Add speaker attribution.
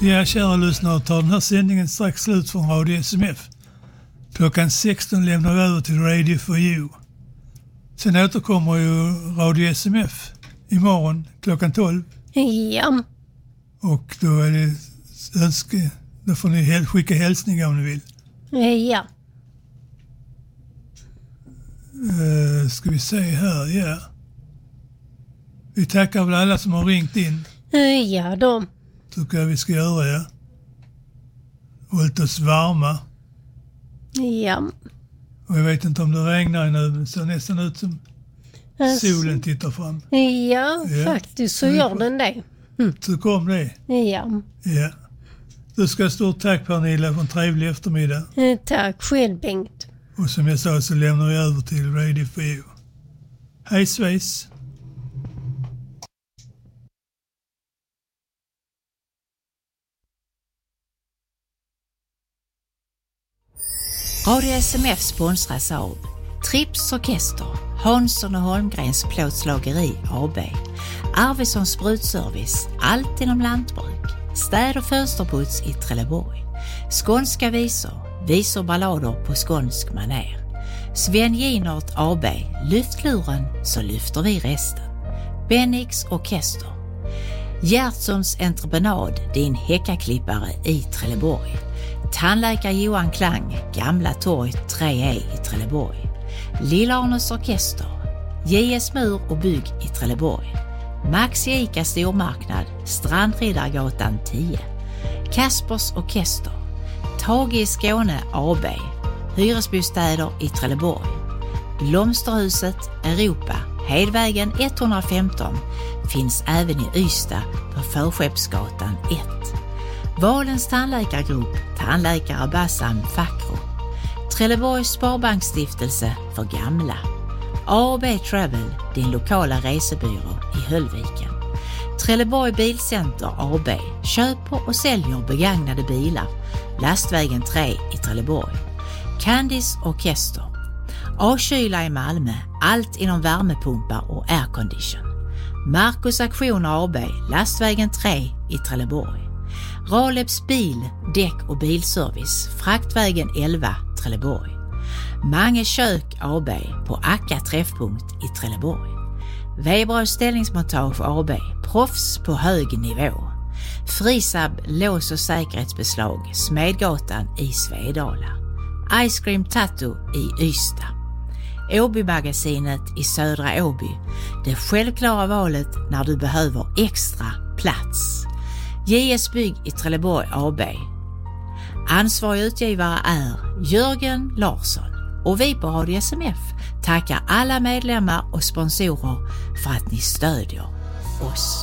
Speaker 1: Ja, kära lyssnare, tar den här sändningen strax slut från Radio SMF. Klockan 16 lämnar vi över till Radio for You. Sen återkommer ju Radio SMF imorgon klockan 12.
Speaker 2: Ja.
Speaker 1: Och då är det då får ni skicka hälsningar om ni vill.
Speaker 2: Ja.
Speaker 1: Ska vi se här, ja. Vi tackar väl alla som har ringt in.
Speaker 2: Ja, de.
Speaker 1: Tycker jag vi ska göra, ja. Hållit oss varma.
Speaker 2: Ja.
Speaker 1: Och jag vet inte om det regnar nu, men det ser nästan ut som solen tittar fram.
Speaker 2: Ja, faktiskt så gör den det.
Speaker 1: Så kom det.
Speaker 2: Ja.
Speaker 1: Ja. Du ska stort tack, Pernilla, för en trevlig eftermiddag.
Speaker 2: Tack själv, Bengt.
Speaker 1: Och som jag sa så lämnar vi över till Radio for You. Hej svejs!
Speaker 3: Radio SMF sponsras av Trips Orkester, Hansson och Holmgrens plåtslageri AB, Arvidsson Sprutservice, allt inom lantbruk, städ- och fönsterputs i Trelleborg, skånska visor ballader på skånsk maner, Sven Ginert AB, lyft luren så lyfter vi resten, Bennix Orkester, Gertsons entreprenad, din häckaklippare i Trelleborg, tandläkare Johan Klang, Gamla torg 3E i Trelleborg, Lilla-Arnes Orkester, JS Mur och bygg i Trelleborg, Max Ica stormarknad, Strandriddargatan 10, Kaspers Orkester, Tage i Skåne AB, hyresbostäder i Trelleborg, Blomsterhuset Europa, Hedvägen 115, finns även i Ystad på Förskeppsgatan 1. Valens tandläkargrupp, tandläkare Bassam Fakro, Trelleborgs Sparbanksstiftelse för gamla, A&B Travel, din lokala resebyrå i Höllviken, Trelleborg Bilcenter AB, köper och säljer begagnade bilar, Lastvägen 3 i Trelleborg, Candice Orkester, A-kyla i Malmö, allt inom värmepumpar och aircondition, Marcus Aktioner AB, Lastvägen 3 i Trelleborg, Raleps bil, däck och bilservice, Fraktvägen 11, Trelleborg, Mange kök AB på Akka träffpunkt i Trelleborg, Weberös ställningsmontage AB, proffs på hög nivå, Frisab lås- och säkerhetsbeslag, Smedgatan i Svedala, Ice Cream Tattoo i Ystad, Åby-magasinet i Södra Åby, det självklara valet när du behöver extra plats. JS Bygg i Trelleborg AB. Ansvarig utgivare är Jörgen Larsson och vi på Radio SMF tackar alla medlemmar och sponsorer för att ni stödjer oss.